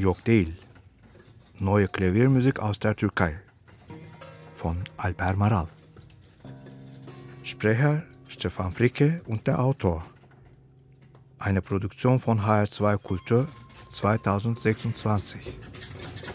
Yok değil. Neue Klaviermusik aus der Türkei von Alper Maral. Sprecher Stefan Fricke und der Autor. Eine Produktion von HR2 Kultur 2026.